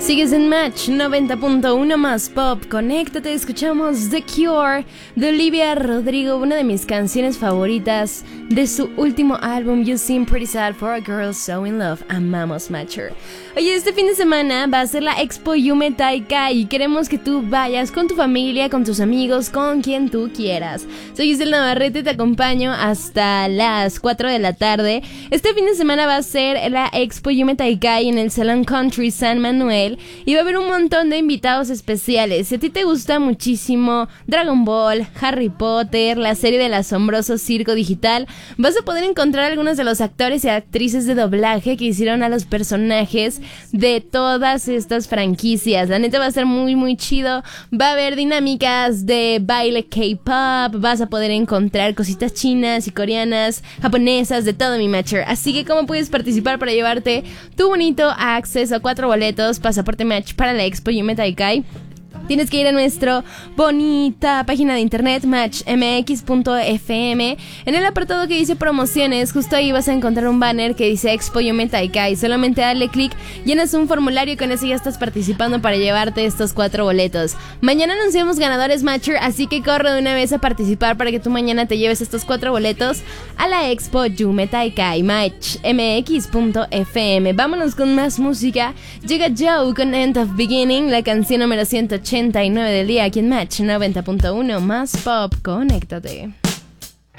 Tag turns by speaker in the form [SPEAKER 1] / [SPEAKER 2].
[SPEAKER 1] Sigues en Match 90.1 más pop. Conéctate, escuchamos The Cure de Olivia Rodrigo, una de mis canciones favoritas de su último álbum You Seem Pretty Sad for a Girl So In Love. Amamos Matcher. Oye, este fin de semana va a ser la Expo Yume Taikai y queremos que tú vayas con tu familia, con tus amigos, con quien tú quieras. Soy Giselle Navarrete, te acompaño hasta las 4 de la tarde. Este fin de semana va a ser la Expo Yume Taikai en el Salón Country San Manuel y va a haber un montón de invitados especiales. Si a ti te gusta muchísimo Dragon Ball, Harry Potter, la serie del asombroso circo digital, vas a poder encontrar algunos de los actores y actrices de doblaje que hicieron a los personajes de todas estas franquicias. La neta va a ser muy muy chido. Va a haber dinámicas de baile K-pop, vas a poder encontrar cositas chinas y coreanas, japonesas, de todo, mi matcher. Así que ¿cómo puedes participar para llevarte tu bonito acceso a 4 boletos, pasaporte match para la Expo Yume Taikai? Tienes que ir a nuestra bonita página de internet matchmx.fm. En el apartado que dice promociones, justo ahí vas a encontrar un banner que dice Expo Yume Taikai. Solamente dale clic, llenas un formulario y con eso ya estás participando para llevarte estos 4 boletos. Mañana anunciamos ganadores, Matcher, así que corre de una vez a participar para que tú mañana te lleves estos 4 boletos a la Expo Yume Taikai. Matchmx.fm. Vámonos con más música. Llega Joe con End of Beginning, la canción número 189 del día aquí en Match 90.1 más pop. Conéctate.